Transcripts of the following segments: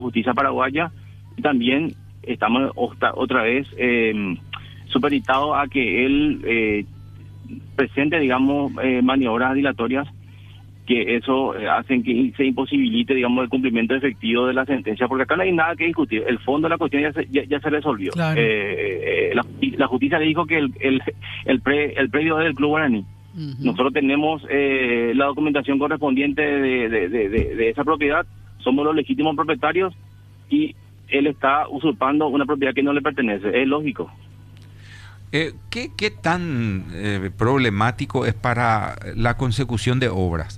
justicia paraguaya, y también estamos otra vez supeditados a que él presente, digamos, maniobras dilatorias, que eso hacen que se imposibilite, digamos, el cumplimiento efectivo de la sentencia, porque acá no hay nada que discutir. El fondo de la cuestión ya se resolvió. Claro. La justicia le dijo que el predio es del Club Guaraní. Uh-huh. Nosotros tenemos la documentación correspondiente de esa propiedad, somos los legítimos propietarios y él está usurpando una propiedad que no le pertenece. Es lógico. ¿Qué tan problemático es para la consecución de obras?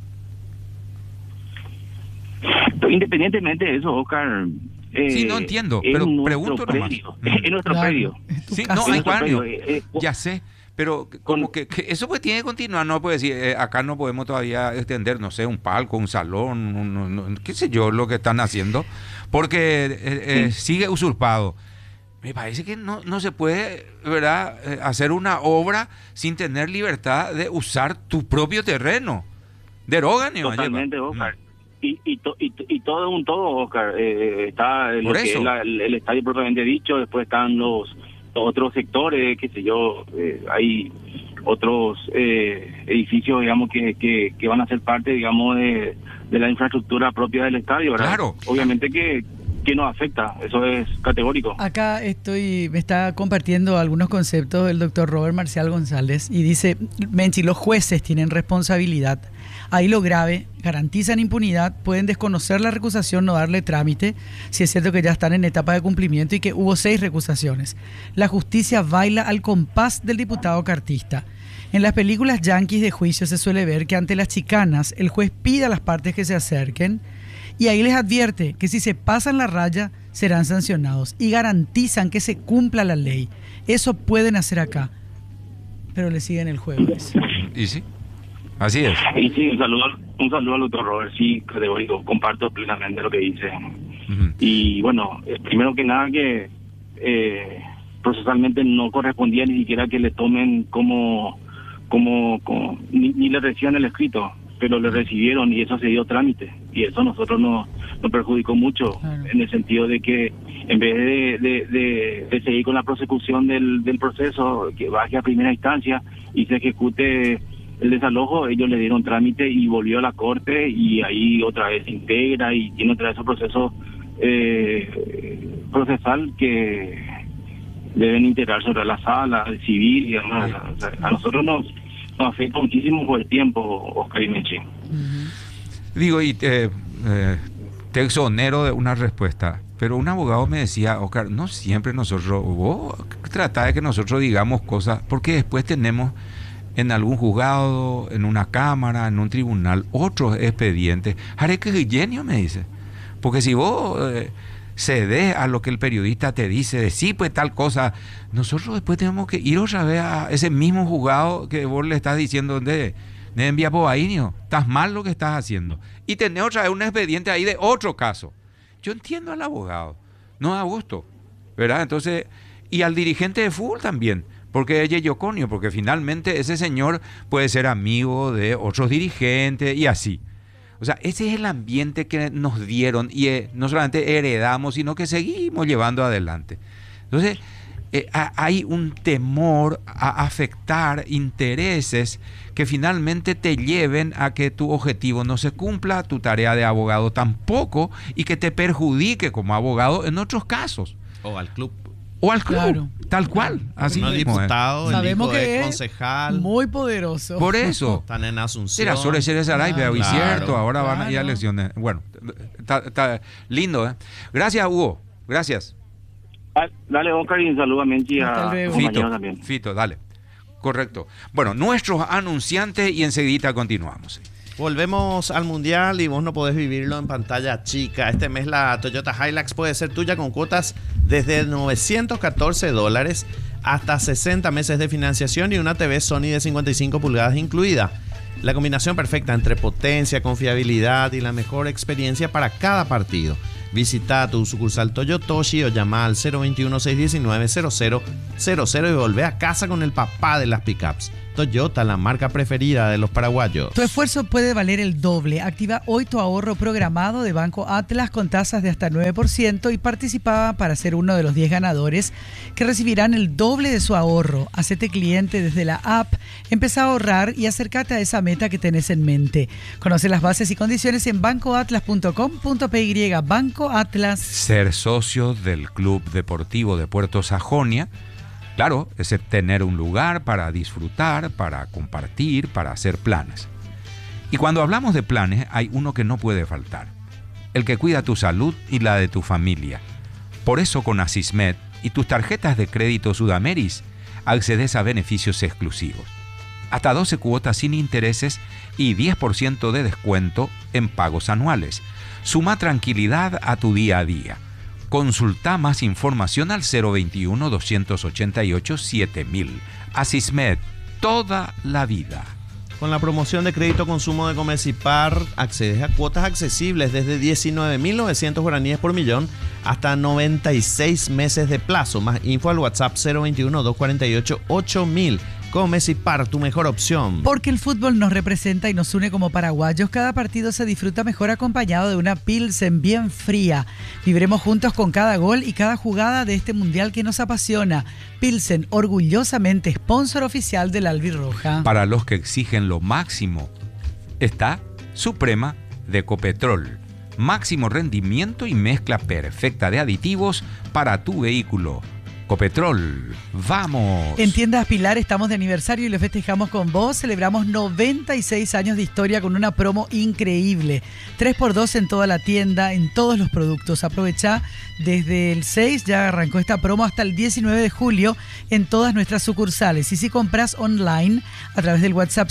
Independientemente de eso, Oscar... sí, no entiendo, pero pregunto nomás. Es nuestro predio. Sí, no, ya sé, pero como que eso pues tiene que continuar, no puede decir, acá no podemos todavía extender, no sé, un palco, un salón, qué sé yo, lo que están haciendo, porque sigue usurpado. Me parece que no se puede, ¿verdad?, hacer una obra sin tener libertad de usar tu propio terreno. Derogan, totalmente, Oscar. Y todo un todo, Oscar. Está lo que es el estadio propiamente dicho, después están los otros sectores, qué sé yo, hay otros edificios, digamos, que van a ser parte, digamos, de la infraestructura propia del estadio, ¿verdad? Claro. Obviamente que nos afecta, eso es categórico. Acá me está compartiendo algunos conceptos el doctor Robert Marcial González y dice, Menchi, los jueces tienen responsabilidad. Ahí lo grave, garantizan impunidad, pueden desconocer la recusación, no darle trámite, si es cierto que ya están en etapa de cumplimiento y que hubo 6 recusaciones. La justicia baila al compás del diputado cartista. En las películas yanquis de juicio se suele ver que ante las chicanas el juez pide a las partes que se acerquen y ahí les advierte que si se pasan la raya serán sancionados y garantizan que se cumpla la ley. Eso pueden hacer acá, pero le siguen el juego. ¿Y sí? Así es. Y sí, un saludo al doctor Robert, sí, categórico, comparto plenamente lo que dice. Uh-huh. Y bueno, primero que nada que procesalmente no correspondía ni siquiera que le tomen como ni le reciban el escrito, pero le recibieron y eso se dio trámite, y eso a nosotros nos perjudicó mucho, claro, en el sentido de que en vez de seguir con la prosecución del proceso, que baje a primera instancia y se ejecute el desalojo, ellos le dieron trámite y volvió a la corte y ahí otra vez se integra y tiene otra vez un proceso procesal que deben integrar sobre la sala, el civil y demás. O sea, a nosotros nos afecta muchísimo por el tiempo, Oscar y Menchi. Digo, y te exonero de una respuesta, pero un abogado me decía, Oscar, no siempre vos tratá de que nosotros digamos cosas, porque después tenemos en algún juzgado, en una cámara, en un tribunal, otros expedientes. Haré que genio, me dice. Porque si vos cedes a lo que el periodista te dice, de sí, pues tal cosa, nosotros después tenemos que ir otra vez a ese mismo juzgado que vos le estás diciendo de envía Pobainio, estás mal lo que estás haciendo. Y tener otra vez un expediente ahí de otro caso. Yo entiendo al abogado, no da gusto, ¿verdad? Entonces, y al dirigente de fútbol también. Porque es Yeyoconio, porque finalmente ese señor puede ser amigo de otros dirigentes y así. O sea, ese es el ambiente que nos dieron y no solamente heredamos, sino que seguimos llevando adelante. Entonces, hay un temor a afectar intereses que finalmente te lleven a que tu objetivo no se cumpla, tu tarea de abogado tampoco, y que te perjudique como abogado en otros casos. O al club. O al club, claro, tal cual. Así no mismo, diputado, sabemos el hijo que de es concejal. Muy poderoso. Por eso. Están en Asunción. Era solo ser esa live, y cierto, ahora van a ir a elecciones. Bueno, está lindo, ¿eh? Gracias, Hugo. Gracias. Dale, Oscar, y un saludo a Menchi, a Fito, también. Fito, dale. Correcto. Bueno, nuestros anunciantes y enseguida continuamos. Volvemos al Mundial y vos no podés vivirlo en pantalla chica. Este mes la Toyota Hilux puede ser tuya con cuotas desde $914 hasta 60 meses de financiación y una TV Sony de 55 pulgadas incluida. La combinación perfecta entre potencia, confiabilidad y la mejor experiencia para cada partido. Visita tu sucursal Toyotoshi o llama al 021-619-0000 y volvé a casa con el papá de las pickups. Toyota, la marca preferida de los paraguayos. Tu esfuerzo puede valer el doble. Activa hoy tu ahorro programado de Banco Atlas con tasas de hasta 9% y participa para ser uno de los 10 ganadores que recibirán el doble de su ahorro. Hacete cliente desde la app, empezá a ahorrar y acércate a esa meta que tenés en mente. Conoce las bases y condiciones en bancoatlas.com.py. Banco Atlas. Ser socio del Club Deportivo de Puerto Sajonia, claro, es tener un lugar para disfrutar, para compartir, para hacer planes. Y cuando hablamos de planes, hay uno que no puede faltar: el que cuida tu salud y la de tu familia. Por eso con Asismed y tus tarjetas de crédito Sudameris accedes a beneficios exclusivos. Hasta 12 cuotas sin intereses y 10% de descuento en pagos anuales. Suma tranquilidad a tu día a día. Consulta más información al 021-288-7000. Asismed, toda la vida. Con la promoción de crédito consumo de Comecipar, accedes a cuotas accesibles desde 19.900 guaraníes por millón hasta 96 meses de plazo. Más info al WhatsApp 021-248-8000. Comecipar, tu mejor opción. Porque el fútbol nos representa y nos une como paraguayos. Cada partido se disfruta mejor acompañado de una Pilsen bien fría. Vibremos juntos con cada gol y cada jugada de este mundial que nos apasiona. Pilsen, orgullosamente sponsor oficial del Albirroja. Para los que exigen lo máximo, está Suprema de Ecopetrol. Máximo rendimiento y mezcla perfecta de aditivos para tu vehículo. Copetrol, vamos. En Tiendas Pilar estamos de aniversario y lo festejamos con vos. Celebramos 96 años de historia con una promo increíble. 3x2 en toda la tienda, en todos los productos. Aprovechá desde el 6, ya arrancó esta promo, hasta el 19 de julio en todas nuestras sucursales. Y si compras online a través del WhatsApp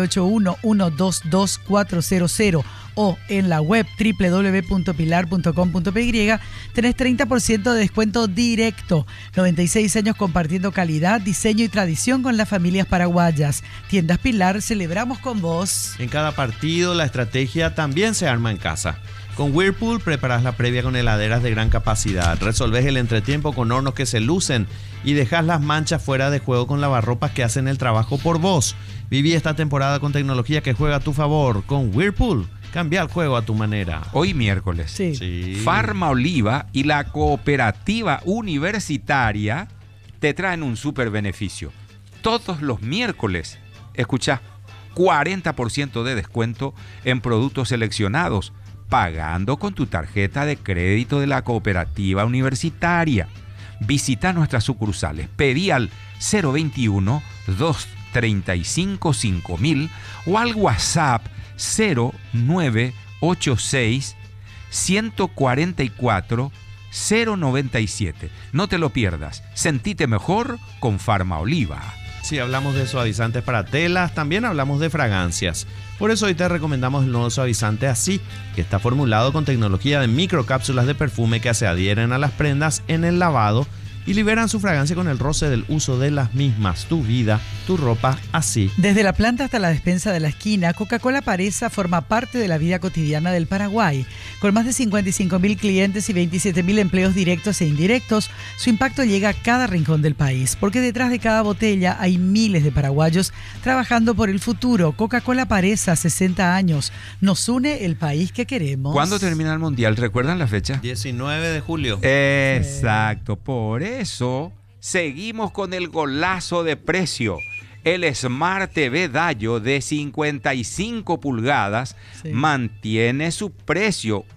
0981-122-400 o en la web www.pilar.com.py, tenés 30% de descuento directo. 96 años compartiendo calidad, diseño y tradición con las familias paraguayas. Tiendas Pilar, celebramos con vos. En cada partido la estrategia también se arma en casa. Con Whirlpool preparás la previa con heladeras de gran capacidad, resolvés el entretiempo con hornos que se lucen y dejás las manchas fuera de juego con lavarropas que hacen el trabajo por vos. Viví esta temporada con tecnología que juega a tu favor. Con Whirlpool, cambia el juego a tu manera. Hoy miércoles, Sí. Farma Oliva y la Cooperativa Universitaria te traen un súper beneficio. Todos los miércoles, escuchá, 40% de descuento en productos seleccionados, pagando con tu tarjeta de crédito de la Cooperativa Universitaria. Visita nuestras sucursales, pedí al 021-235-5000 o al WhatsApp 0986 144 097. No te lo pierdas. Sentite mejor con Farma Oliva. Si hablamos de suavizantes para telas, también hablamos de fragancias. Por eso hoy te recomendamos el nuevo suavizante Así, que está formulado con tecnología de microcápsulas de perfume que se adhieren a las prendas en el lavado y liberan su fragancia con el roce del uso de las mismas. Tu vida, tu ropa, así. Desde la planta hasta la despensa de la esquina, Coca-Cola Paresa forma parte de la vida cotidiana del Paraguay. Con más de 55.000 clientes y 27.000 empleos directos e indirectos, su impacto llega a cada rincón del país, porque detrás de cada botella hay miles de paraguayos trabajando por el futuro. Coca-Cola Paresa, 60 años. Nos une el país que queremos. ¿Cuándo termina el Mundial? ¿Recuerdan la fecha? 19 de julio. Exacto, por eso seguimos con el golazo de precio. El Smart TV Dayo de 55 pulgadas mantiene su precio,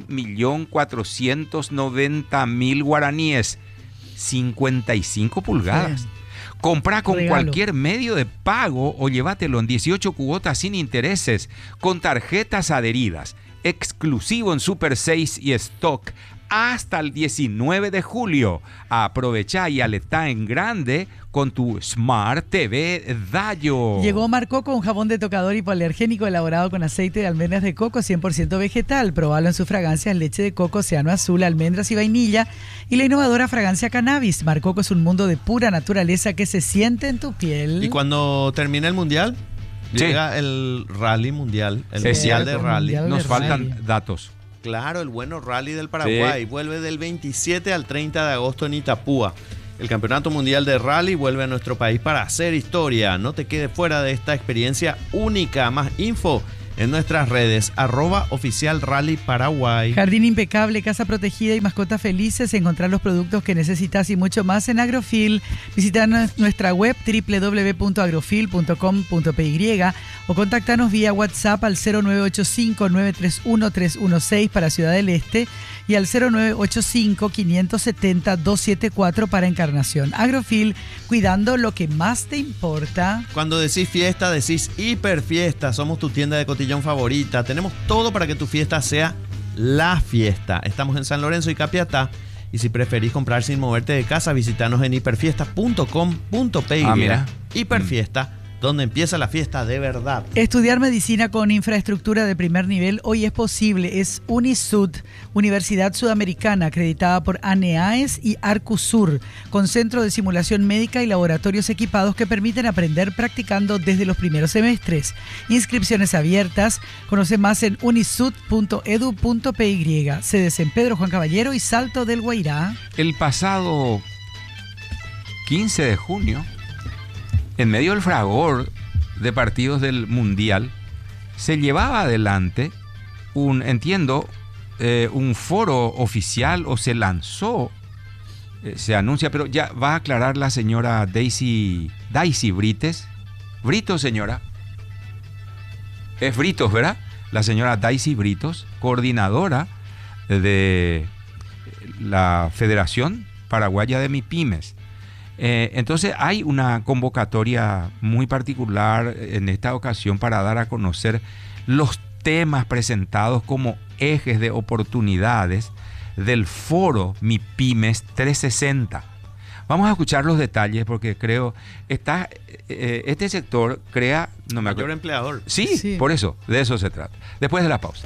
1.490.000 guaraníes. 55 pulgadas. Comprá con cualquier medio de pago o llévatelo en 18 cuotas sin intereses, con tarjetas adheridas, exclusivo en Super 6 y Stock, hasta el 19 de julio. Aprovecha y aletá en grande con tu Smart TV Dayo. Llegó Marcoco, un jabón de tocador hipoalergénico elaborado con aceite de almendras de coco 100% vegetal. Probalo en sus fragancias leche de coco, océano azul, almendras y vainilla y la innovadora fragancia cannabis. Marcoco es un mundo de pura naturaleza que se siente en tu piel. Y cuando termine el mundial, llega el rally mundial, el mundial de rally. Nos faltan datos. Claro, el bueno rally del Paraguay. Vuelve del 27 al 30 de agosto en Itapúa. El Campeonato Mundial de Rally vuelve a nuestro país para hacer historia. No te quedes fuera de esta experiencia única. Más info en nuestras redes, @oficial Rally Paraguay. Jardín impecable, casa protegida y mascotas felices. Encontrar los productos que necesitas y mucho más en Agrofil. Visita nuestra web www.agrofil.com.py o contactanos vía WhatsApp al 0985-931-316 para Ciudad del Este y al 0985-570-274 para Encarnación. Agrofil, cuidando lo que más te importa. Cuando decís fiesta, decís hiperfiesta. Somos tu tienda de cotillón favorita. Tenemos todo para que tu fiesta sea la fiesta. Estamos en San Lorenzo y Capiatá. Y si preferís comprar sin moverte de casa, visitanos en hiperfiesta.com.py. Mira. Hiperfiesta, donde empieza la fiesta de verdad. Estudiar medicina con infraestructura de primer nivel hoy es posible. Es UNISUD, Universidad Sudamericana, acreditada por ANEAES y Arcusur, con centro de simulación médica y laboratorios equipados que permiten aprender practicando desde los primeros semestres. Inscripciones abiertas. Conoce más en unisud.edu.py. Sedes en Pedro Juan Caballero y Salto del Guairá. El pasado 15 de junio, en medio del fragor de partidos del Mundial, se llevaba adelante un foro oficial, o se lanzó, se anuncia, pero ya va a aclarar la señora Daisy Brites. Britos, señora. Es Britos, ¿verdad? La señora Daisy Britos, coordinadora de la Federación Paraguaya de MIPYMES. Entonces hay una convocatoria muy particular en esta ocasión para dar a conocer los temas presentados como ejes de oportunidades del foro MIPYMES 360. Vamos a escuchar los detalles porque creo este sector crea... No me acuerdo. Mayor empleador. Sí, por eso, de eso se trata. Después de la pausa.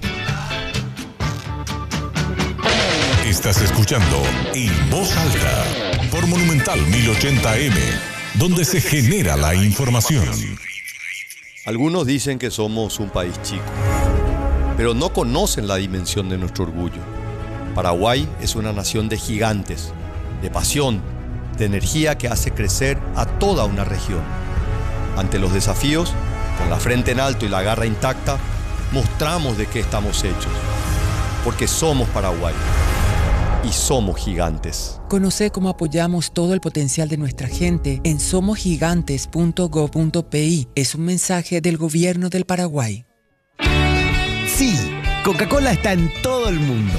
Estás escuchando En Voz Alta por Monumental 1080M, donde se genera la información. Algunos dicen que somos un país chico, pero no conocen la dimensión de nuestro orgullo. Paraguay es una nación de gigantes, de pasión, de energía que hace crecer a toda una región. Ante los desafíos, con la frente en alto y la garra intacta, mostramos de qué estamos hechos, porque somos Paraguay. Y somos gigantes. Conoce cómo apoyamos todo el potencial de nuestra gente en somosgigantes.go.pi. Es un mensaje del gobierno del Paraguay. Sí, Coca-Cola está en todo el mundo.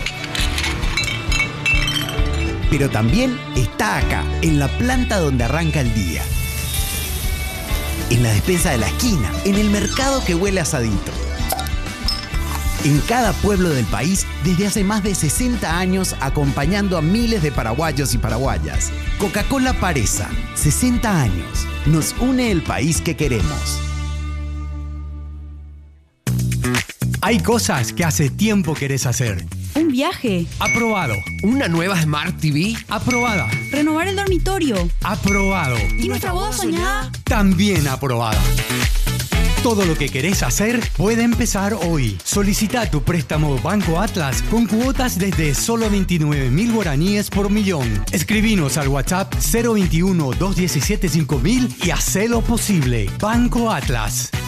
Pero también está acá, en la planta donde arranca el día. En la despensa de la esquina, en el mercado que huele a asadito. En cada pueblo del país, desde hace más de 60 años, acompañando a miles de paraguayos y paraguayas. Coca-Cola Paresa, 60 años. Nos une el país que queremos. Hay cosas que hace tiempo querés hacer. Un viaje. Aprobado. Una nueva Smart TV. Aprobada. Renovar el dormitorio. Aprobado. ¿Y nuestra boda soñada? También aprobada. Todo lo que querés hacer puede empezar hoy. Solicita tu préstamo Banco Atlas con cuotas desde solo 29.000 guaraníes por millón. Escribinos al WhatsApp 021-217-5000 y hacé lo posible. Banco Atlas.